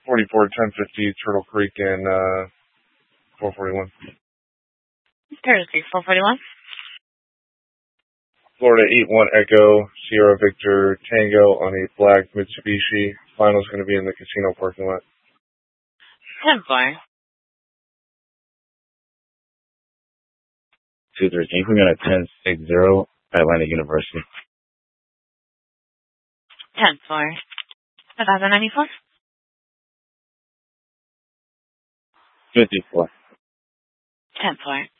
441050 Turtle Creek and 441. Turtle Creek 441. Florida 81 Echo Sierra Victor Tango on a black Mitsubishi. Final's going to be in the casino parking lot. 10-4. 213. We got a 1060 Atlanta University. 10-4. 1094. 54. 10-4.